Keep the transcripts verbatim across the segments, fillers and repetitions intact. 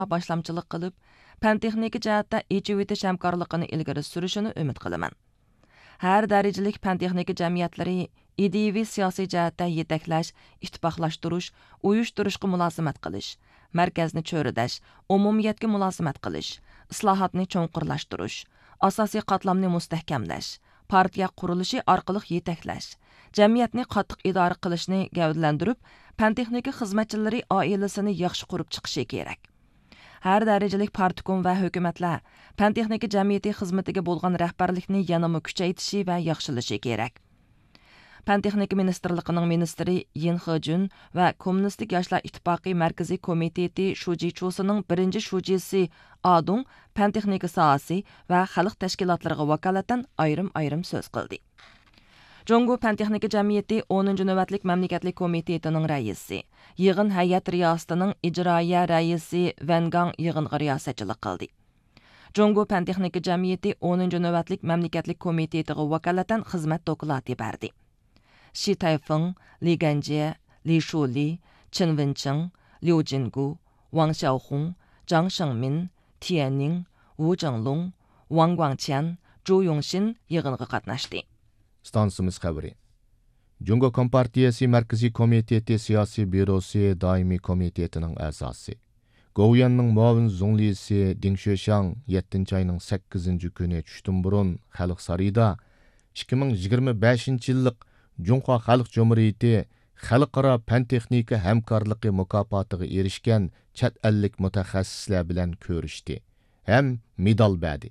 boshlamchilik qilib, fan-texnika jihatda echib o'tish hamkorligini ilgari surishini umid qilaman. Har darajalik fan-texnika jamiyatlari ideaviy siyosiy jihatda yetaklash, ittifoqlashtirish, uyushtirishga mulozimat qilish, markazni cho'ridash, umumiyatga mulozimat qilish, islohotni cho'nqurlashtirish, asosiy qatlamni mustahkamlash, partiya qurilishi orqali yetaklash, jamiyatni qattiq idora qilishni gavdalantirib, fan-texnika xizmatchilari oilasini yaxshi qurib chiqishi kerak. Har darajalik partikum va hukumatlar fan-texnika jamiyati xizmatiga bo'lgan rahbarlikni yanama kuchaytirishi va yaxshilashi kerak. Fan-texnika ministrligining ministri Yin Hejun va Kommunistik yoshlar ittifoqi markaziy komiteti shujichusining birinchi shujisi Adung fan-texnika sohasi va xalq tashkilotlariga vakolatan ayrim-ayrim so'z qildi. Jongo fan-texnika jamiyati o'ninchi navbatlik mamlakatlik komitetining raisi, yig'in hay'at riyosatining ijroiya raisi Vangang yig'inga riyosatchilik qildi. Jongo fan-texnika jamiyati o'ninchi navbatlik mamlakatlik komitetiga vakolatan xizmat doklati berdi. Shi Taifeng, Li Ganjie, Li Shuli, Chen Wencheng, Liu Jinggu, Wang Xiaohong, Zhang Shengmin, Tianning, Wu Zhenglong, Wang Guangqian, Zhu Yongxin yig'inga qatnashdi. Stansimiz xabari. Jungo Kompartiyasi Markaziy Komiteti Siyosiy Bürosi Daimi Komitetining a'zosi. Go'yanning muavin zunglisi Ding Shushang yettinchi ayning sakkizinchi kuni tushdan burun Xalq sarayida ikki ming yigirma beshinchi yillik Jungo Xalq Jumhuriyati xalqaro fan-texnika hamkorligi mukofotiga erishgan chet ellik mutaxassislar bilan ko'rishdi ham medal berdi.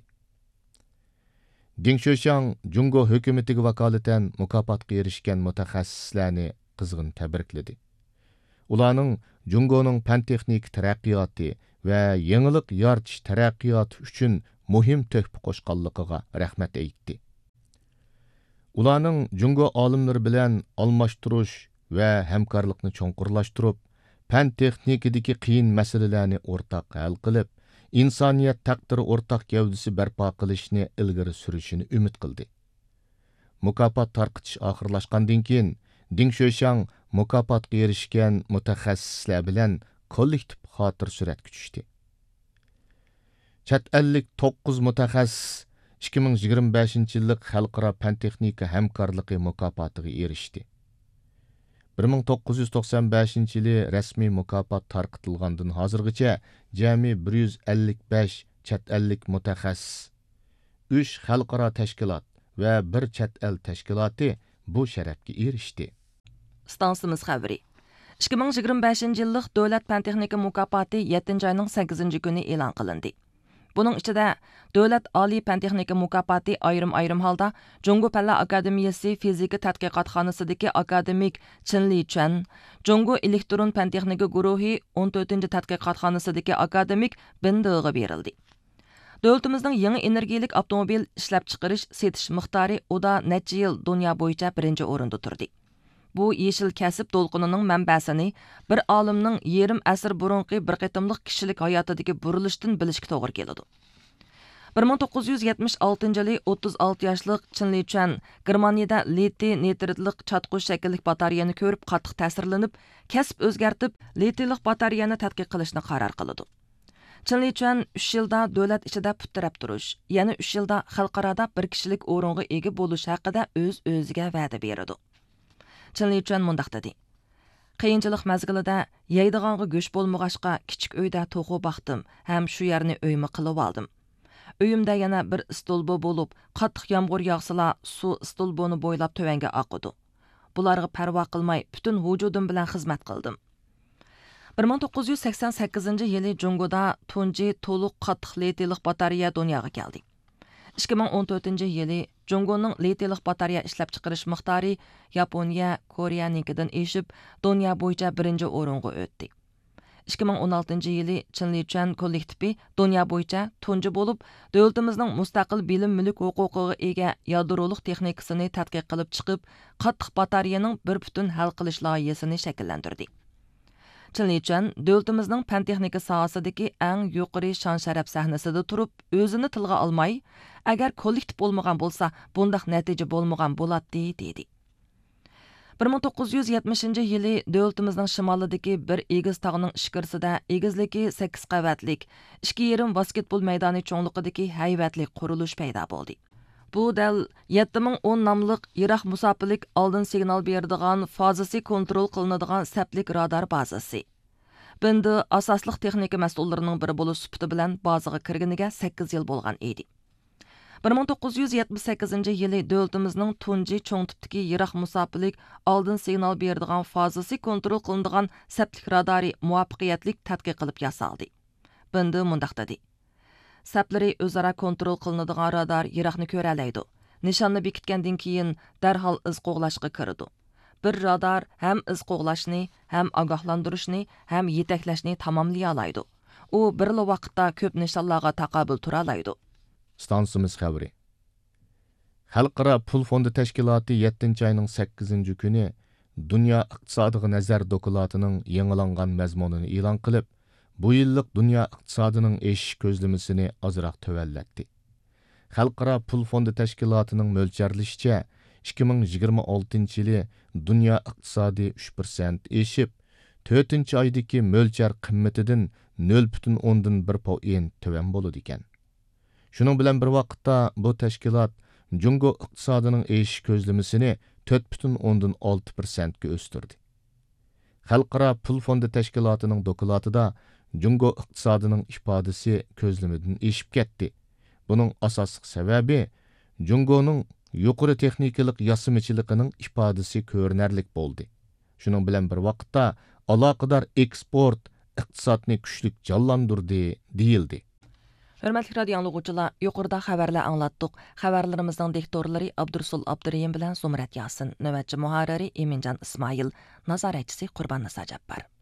Ding Shushang Jungo hukumatiga vakolatan mukofotga erishgan mutaxassislarni qizg'in tabrikladi. Ularning Jungoning fan-texnik taraqqiyoti va yangilik yaratish taraqqiyoti uchun muhim töhfa qo'shganligiga rahmat aytdi. Ularning Jungo olimlari bilan almashtirish va hamkorlikni cho'nqurlashtirib, fan-texnikadagi qiyin masalalarni o'rtaq hal qilib, insoniyat taqdiri o'rtaq gavdasi barpo qilishni ilgari surishini umid qildi. Mukofot tarqitish oxirlashgandan keyin Ding Shushang mukofotga erishgan mutaxassislar bilan kollektiv xotir suratga tushdi. Chet ellik to'qqiz mutaxassis ikki ming yigirma beshinchi yillik xalqaro fan-texnika hamkorligi mukofotiga erishdi. bir ming to'qqiz yuz to'qson beshinchi yili rasmiy mukofot tarqitilgandan hozirgacha jami bir yuz ellik besh chet ellik mutaxassis, uch xalqaro tashkilot va bir chet el tashkiloti bu sharafga erishdi. Stansimiz xabari. ikki ming yigirma beshinchi yillik davlat fan-texnika mukofoti yettinchi ayning sakkizinchi kuni e'lon qilindi. Bunun ichida Davlat Oliy fan-texnika mukofoti ayrim-ayrim holda Jungo Fanlar Akademiyasi fizika tadqiqotxonasidagi akademik Chen Lichuan, Jungo elektron fan-texnika guruhi o'n to'rtinchi tadqiqotxonasidagi akademik Bin De'ga berildi. Davlatimizning yangi energiyalik avtomobil ishlab chiqarish setish miqdori uda necha yil dunyo bo'yicha birinchi o'rinda turdi. Bu yeşil kasb to'lqinining manbasini bir olimning yarim asr burunqi bir qitimliq kishilik hayotidagi burilishdan bilishga to'g'ri keladi. bir ming to'qqiz yuz yetmish oltinchi yili o'ttiz olti yoshlik Chen Lichuan Germaniyada litiy nitritlik chatqush shakllik batareyani ko'rib qattiq ta'sirlanib, kasb o'zgartib, litiylik batareyani tadqiq qilishni qaror qildi. Chen Lichuan uch yilda davlat ichida puttirab turish, yana uch yilda xalqarada bir kishilik o'ringa ega bo'lish haqida o'z-o'ziga va'da berdi. Chen Lichuan mundaq dedi. Qiyinchilik mazgilida yeydiganga go'sht bo'lmag'achqa kichik uyda to'g'u baxtim, ham shu yerni uyma qilib oldim. Uyimda yana bir stulbo bo'lib, qattiq yomg'ir yog'sila suv stulboni bo'ylab tövanga oqidi. Bularga parvo qilmay butun vujudim bilan xizmat qildim. bir ming to'qqiz yuz sakson sakkizinchi yili Jungoda tunji to'liq qattiq litiylik batareya dunyoga keldi. ikki ming o'n to'rtinchi yili Jungoning litiylik batareya ishlab chiqarish miqdori Yaponiya, Koreyanikidan eshib, dunyo bo'yicha birinchi o'ringa o'tdi. ikki ming o'n oltinchi yili Chen Lichuan kollektivi dunyo bo'yicha tunji bo'lib, davlatimizning mustaqil bilim mulk huquqiga ega yadroliq texnikasini tadqiq qilib chiqib, qattiq batareyaning bir butun hal qilish loyihasini shakllantirdi. Chen Lichuan davlatimizning fan-texnika sohasidagi eng yuqori shon-sharaf sahnasida turib, o'zini tilga olmay, agar kollektiv bo'lmagan bo'lsa, bundaq natija bo'lmagan bo'ladi dedi. bir ming to'qqiz yuz yetmishinchi yili dövlətimizning shimolidagi bir egiz tog'ning ishkirsida egizligi sakkiz qavatlik, ikki yarim basketbol maydoni cho'ngliqidagi haybatli qurilish paydo bo'ldi. Bu dal yetti ming o'n nomliq Iroq musofirlik oldin signal beradigan fazasi kontrol qilinadigan saplik radar bazasi. Bunda asosliq texnika mas'ullarining biri bo'lish sifati bilan bazaga kirganiga sakkiz yil bo'lgan edi. bir ming to'qqiz yuz yetmish sakkizinchi yili dövlətimizning tunji cho'ng tipdagi Iroq musofirlik oldin signal beradigan fazasi kontrol qilinadigan saplik radari muvaffaqiyatli tadqiq qilib yasaldi. Bunda mundaq dedi: Saplari o'zaro kontrol qilinadigan radar Iroqni ko'ra oladi. Nishonni bekitgandan keyin darhol iz qo'g'lashga kiradi. Bir radar ham iz qo'g'lashni, ham ogohlantirishni, ham yetaklashni tamomlay oladi. U bir vaqtda ko'p nishonlarga taqobil tura oladi. Stansimiz xabari. Xalqaro pul fondi tashkiloti yettinchi oyning sakkizinchi kuni Dunyo iqtisodiga nazar doklatining yangilangan mazmunini e'lon qilib, bu yillik dunyo iqtisodining eshish ko'zlamasini ozroq tövallatdi. Xalqaro pul fondi tashkilotining mo'ljallashicha ikki ming yigirma oltinchi yili dunyo iqtisodi uch prosent eshib, to'rtinchi oydagi mo'ljal qimmatidan nol butun o'ndan bir foiz tuvan bo'ladi ekan. Shuning bilan bir vaqtda bu tashkilot Jungo iqtisodining eshish ko'zlamasini to'rt butun o'ndan olti prosent ga o'stirdi. Xalqaro pul fondi tashkilotining dokladida Jungo iqtisodining ifodasi ko'zlamadan eshib ketdi. Buning asosiy sababi Jungoning yuqori texnikalik yasimichiligining ifodasi ko'rinarlik bo'ldi. Shuning bilan bir vaqtda aloqador eksport iqtisodni kuchlik jonlantirdi deyildi. Hörmətli radio anlıqçılar, yuqorida xəbərlər anlatdıq. Xəbərlərimizin diktorları Abdursul Abdurrahim bilan Zumrat Yasin, növbətçi muharriri Emincan İsmail, nazaretçisi Qurban Nisa Cabbar.